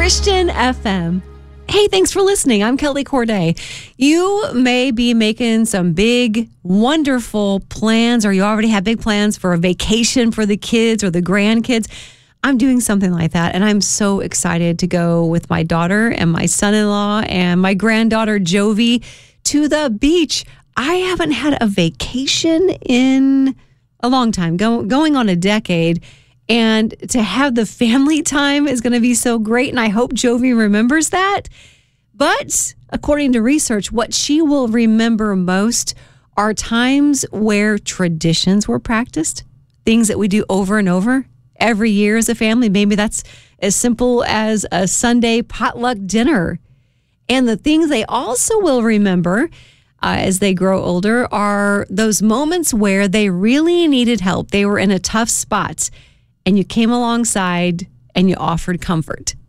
Christian FM. Hey, thanks for listening. I'm Kelly Corday. You may be making some big, wonderful plans, or you already have big plans for a vacation for the kids or the grandkids. I'm doing something like that, and I'm so excited to go with my daughter and my son-in-law and my granddaughter, Jovi, to the beach. I haven't had a vacation in a long time, going on a decade. And to have the family time is going to be so great. And I hope Jovi remembers that. But according to research, what she will remember most are times where traditions were practiced, things that we do over and over every year as a family. Maybe that's as simple as a Sunday potluck dinner. And the things they also will remember as they grow older are those moments where they really needed help. They were in a tough spot. And you came alongside and you offered comfort.